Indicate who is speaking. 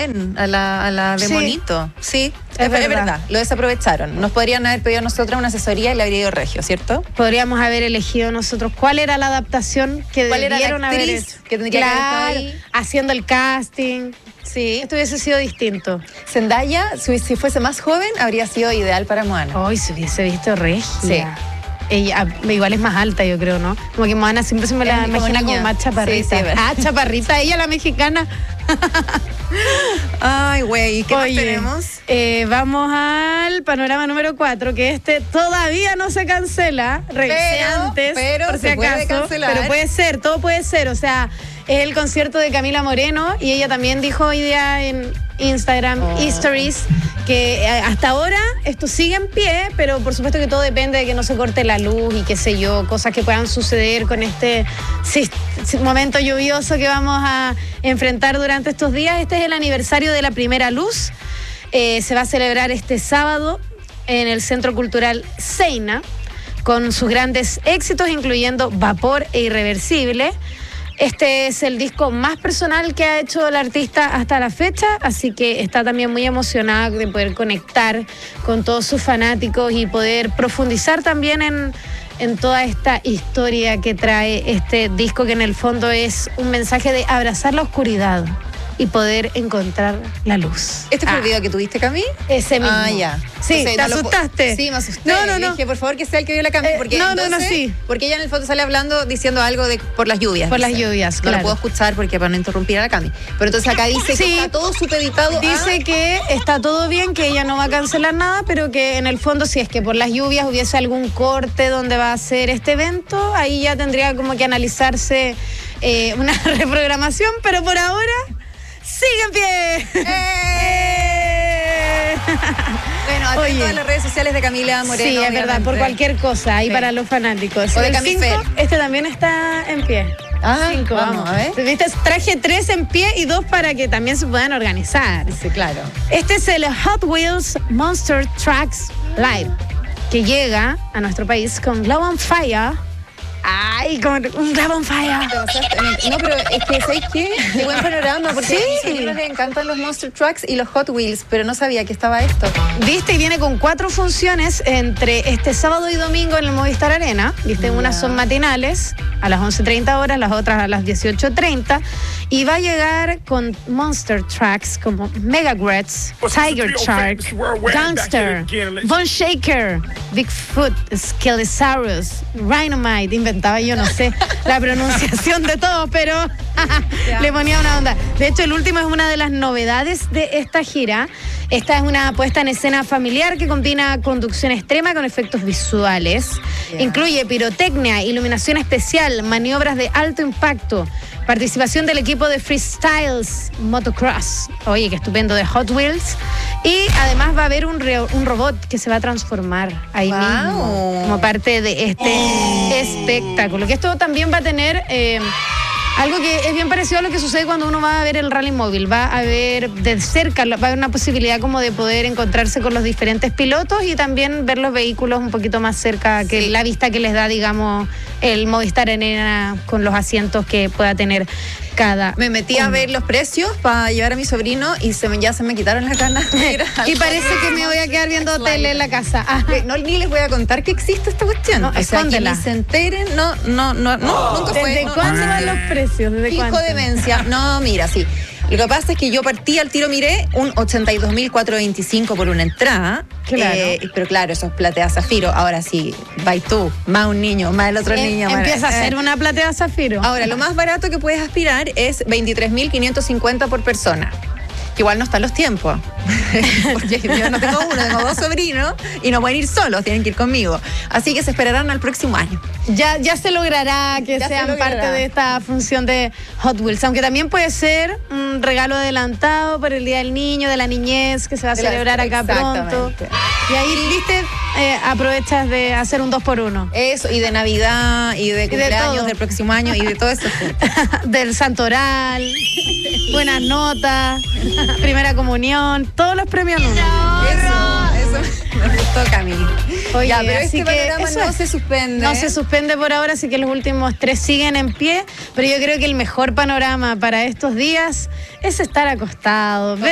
Speaker 1: Belén, a la de
Speaker 2: Sí.
Speaker 1: Monito. Sí,
Speaker 2: Es verdad.
Speaker 1: lo desaprovecharon. Nos podrían haber pedido a nosotros una asesoría y le habría ido Regio, ¿cierto?
Speaker 2: Podríamos haber elegido nosotros cuál era la adaptación que
Speaker 1: ¿Cuál era la
Speaker 2: debieron haber
Speaker 1: actriz
Speaker 2: hecho.
Speaker 1: que tendría que haber estado
Speaker 2: Claro,
Speaker 1: ahí?
Speaker 2: haciendo el casting.
Speaker 1: Sí.
Speaker 2: Esto hubiese sido distinto.
Speaker 1: Zendaya, si fuese más joven, habría sido ideal para Moana.
Speaker 2: Hoy se hubiese visto regia.
Speaker 1: Sí.
Speaker 2: Ella igual es más alta, yo creo, ¿no? Como que Moana siempre se me la
Speaker 1: Es como
Speaker 2: imagina como
Speaker 1: niña.
Speaker 2: más chaparrita.
Speaker 1: Sí, sí, verdad.
Speaker 2: Chaparrita, ella la mexicana.
Speaker 1: Ay, güey, ¿qué más
Speaker 2: Oye,
Speaker 1: tenemos?
Speaker 2: Vamos al panorama número 4, que todavía no se cancela. Revisé antes,
Speaker 1: pero
Speaker 2: por si
Speaker 1: se puede
Speaker 2: acaso.
Speaker 1: cancelar.
Speaker 2: Pero puede ser, todo puede ser. O sea, es el concierto de Camila Moreno y ella también dijo hoy día en Instagram Stories que hasta ahora esto sigue en pie, pero por supuesto que todo depende de que no se corte la luz y qué sé yo, cosas que puedan suceder con este momento lluvioso que vamos a enfrentar durante estos días. Este es el aniversario de la primera luz. Se va a celebrar este sábado en el Centro Cultural Seina con sus grandes éxitos, incluyendo Vapor e Irreversible. Este es el disco más personal que ha hecho el artista hasta la fecha, así que está también muy emocionada de poder conectar con todos sus fanáticos y poder profundizar también en toda esta historia que trae este disco, que en el fondo es un mensaje de abrazar la oscuridad y poder encontrar la luz.
Speaker 1: ¿Este fue el video que tuviste, Cami?
Speaker 2: Ese mismo.
Speaker 1: Ah, ya.
Speaker 2: Sí,
Speaker 1: Entonces,
Speaker 2: ¿te
Speaker 1: no lo
Speaker 2: asustaste?
Speaker 1: Sí, me asusté.
Speaker 2: No.
Speaker 1: Dije, por favor, que sea el que vio la Cami. Porque
Speaker 2: no,
Speaker 1: entonces,
Speaker 2: sí.
Speaker 1: Porque ella en el fondo sale hablando, diciendo algo de por las lluvias.
Speaker 2: Por
Speaker 1: dice.
Speaker 2: las lluvias,
Speaker 1: No
Speaker 2: claro.
Speaker 1: lo puedo escuchar porque para no interrumpir a la Cami. Pero entonces acá dice
Speaker 2: Sí.
Speaker 1: que está todo supeditado
Speaker 2: Dice que está todo bien, que ella no va a cancelar nada, pero que en el fondo si es que por las lluvias hubiese algún corte donde va a ser este evento, ahí ya tendría como que analizarse una reprogramación, pero por ahora sigue en pie.
Speaker 1: Bueno, atento
Speaker 2: Oye.
Speaker 1: a las redes sociales de Camila Moreno.
Speaker 2: Sí, es verdad, por
Speaker 1: obviamente.
Speaker 2: cualquier cosa, ahí
Speaker 1: Sí.
Speaker 2: para los fanáticos.
Speaker 1: O de
Speaker 2: El
Speaker 1: Cami
Speaker 2: 5,
Speaker 1: Fer.
Speaker 2: este también está en pie.
Speaker 1: Ah,
Speaker 2: 5,
Speaker 1: vamos, a ver.
Speaker 2: ¿Viste? Traje 3 en pie y 2 para que también se puedan organizar.
Speaker 1: Sí, claro.
Speaker 2: Este es el Hot Wheels Monster Trucks Live, que llega a nuestro país con Glow on Fire. Ay, con un Glow on Fire.
Speaker 1: Te pasaste. No, pero es que, ¿sabes qué? Qué buen panorama, porque
Speaker 2: Sí.
Speaker 1: a mis sobrinos les encantan los Monster Trucks y los Hot Wheels, pero no sabía que estaba esto.
Speaker 2: Viste, y viene con 4 funciones entre este sábado y domingo en el Movistar Arena. Viste, unas son matinales a las 11:30 horas, las otras a las 18:30. Y va a llegar con Monster Trucks como Megagrets, Tiger Shark, Gangster, Von Shaker, Bigfoot, Skelesaurus, Rhinomite. Inventaba yo, no sé la pronunciación de todo, pero le ponía una onda. De hecho, el último es una de las novedades de esta gira. Esta es una puesta en escena familiar que combina conducción extrema con efectos visuales. Incluye pirotecnia, iluminación especial, maniobras de alto impacto, participación del equipo de Freestyles Motocross. Oye, qué estupendo, de Hot Wheels. Y además va a haber un robot que se va a transformar ahí
Speaker 1: Wow.
Speaker 2: mismo, como parte de este espectáculo. Que esto también va a tener algo que es bien parecido a lo que sucede cuando uno va a ver el rally móvil. Va a ver de cerca, va a haber una posibilidad como de poder encontrarse con los diferentes pilotos y también ver los vehículos un poquito más cerca que la vista que les da, digamos, el Movistar Arena con los asientos que pueda tener cada
Speaker 1: Me metí a
Speaker 2: uno.
Speaker 1: ver los precios para llevar a mi sobrino y ya se me quitaron las ganas de ir al
Speaker 2: Y parece que me voy a quedar viendo tele en la casa. Ah.
Speaker 1: No, ni les voy a contar que existe esta cuestión.
Speaker 2: No,
Speaker 1: o sea, que
Speaker 2: escóndela.
Speaker 1: ni se enteren, nunca fue.
Speaker 2: ¿Desde
Speaker 1: no,
Speaker 2: cuándo van los precios? ¿Desde
Speaker 1: Fijo
Speaker 2: cuánto?
Speaker 1: demencia. No, mira, sí. Lo que pasa es que yo partí al tiro, miré un 82.425 por una entrada.
Speaker 2: Claro.
Speaker 1: Pero claro, eso es platea zafiro. Ahora sí, vais tú, más un niño, más el otro niño. más-
Speaker 2: Empieza a ser una platea zafiro.
Speaker 1: Ahora, lo más barato que puedes aspirar es 23.550 por persona. Que igual no están los tiempos. Porque yo no tengo uno, tengo 2 sobrinos y no pueden ir solos, tienen que ir conmigo. Así que se esperarán al próximo año.
Speaker 2: Ya se logrará que
Speaker 1: Ya se
Speaker 2: sean
Speaker 1: logrará.
Speaker 2: parte de esta función de Hot Wheels, aunque también puede ser un regalo adelantado por el Día del Niño, de la niñez, que se va a celebrar acá pronto.
Speaker 1: Exactamente.
Speaker 2: Y ahí, viste, aprovechas de hacer un 2x1.
Speaker 1: Eso, y de Navidad, y de cumpleaños
Speaker 2: todo.
Speaker 1: del próximo año, y de todo eso.
Speaker 2: Del santoral, buenas notas, primera comunión, todos los premios en uno.
Speaker 1: Eso me gustó, Camila.
Speaker 2: Oye,
Speaker 1: Ya, pero
Speaker 2: así
Speaker 1: este
Speaker 2: que
Speaker 1: panorama
Speaker 2: eso
Speaker 1: no
Speaker 2: es.
Speaker 1: se suspende.
Speaker 2: No se suspende por ahora, así que los últimos 3 siguen en pie, pero yo creo que el mejor panorama para estos días es estar acostado, ver